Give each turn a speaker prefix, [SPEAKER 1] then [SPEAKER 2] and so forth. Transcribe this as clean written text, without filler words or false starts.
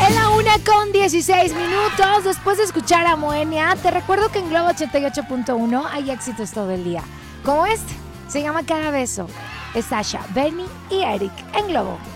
[SPEAKER 1] En la 1:16. Después de escuchar a Moenia, te recuerdo que en Globo 88.1 hay éxitos todo el día. Como este, se llama Cada Beso. Es Sasha, Benny y Eric en Globo.